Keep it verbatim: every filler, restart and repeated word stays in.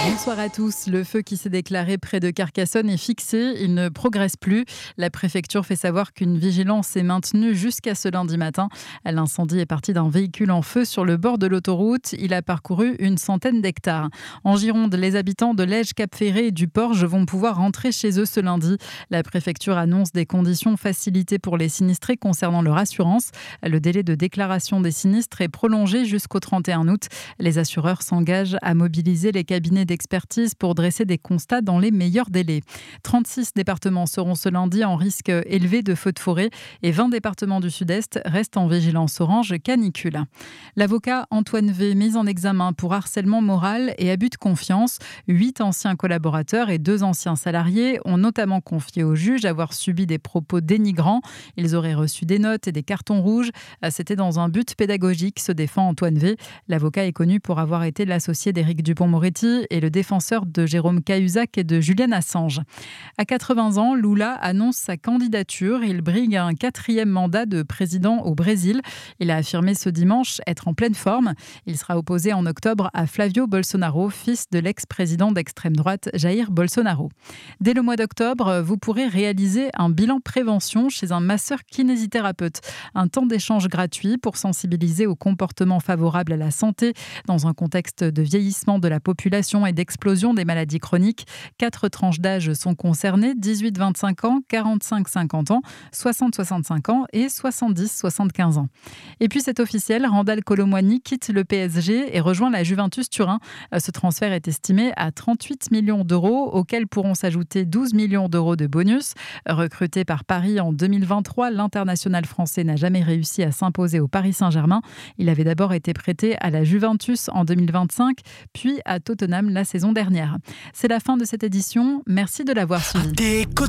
Bonsoir à tous. Le feu qui s'est déclaré près de Carcassonne est fixé. Il ne progresse plus. La préfecture fait savoir qu'une vigilance est maintenue jusqu'à ce lundi matin. L'incendie est parti d'un véhicule en feu sur le bord de l'autoroute. Il a parcouru une centaine d'hectares. En Gironde, les habitants de Lège, Cap-Ferré et du Porge vont pouvoir rentrer chez eux ce lundi. La préfecture annonce des conditions facilitées pour les sinistrés concernant leur assurance. Le délai de déclaration des sinistres est prolongé jusqu'au trente et un août. Les assureurs s'engagent à mobiliser les cabinets d'expertise pour dresser des constats dans les meilleurs délais. trente-six départements seront ce lundi en risque élevé de feux de forêt et vingt départements du Sud-Est restent en vigilance orange canicule. L'avocat Antoine V, mis en examen pour harcèlement moral et abus de confiance. Huit anciens collaborateurs et deux anciens salariés ont notamment confié au juge avoir subi des propos dénigrants. Ils auraient reçu des notes et des cartons rouges. C'était dans un but pédagogique, se défend Antoine V. L'avocat est connu pour avoir été l'associé d'Éric Dupond-Moretti et le défenseur de Jérôme Cahuzac et de Julian Assange. À quatre-vingts ans, Lula annonce sa candidature. Il brigue un quatrième mandat de président au Brésil. Il a affirmé ce dimanche être en pleine forme. Il sera opposé en octobre à Flavio Bolsonaro, fils de l'ex-président d'extrême droite Jair Bolsonaro. Dès le mois d'octobre, vous pourrez réaliser un bilan prévention chez un masseur kinésithérapeute. Un temps d'échange gratuit pour sensibiliser au comportement favorable à la santé dans un contexte de vieillissement de la population et d'explosion des maladies chroniques. Quatre tranches d'âge sont concernées, dix-huit à vingt-cinq ans, quarante-cinq à cinquante ans, soixante à soixante-cinq ans et soixante-dix à soixante-quinze ans. Et puis c'est officiel, Randal Kolo Muani quitte le P S G et rejoint la Juventus Turin. Ce transfert est estimé à trente-huit millions d'euros, auxquels pourront s'ajouter douze millions d'euros de bonus. Recruté par Paris en deux mille vingt-trois, l'international français n'a jamais réussi à s'imposer au Paris Saint-Germain. Il avait d'abord été prêté à la Juventus en deux mille vingt-cinq, puis à Tottenham la saison dernière. C'est la fin de cette édition. Merci de l'avoir suivi.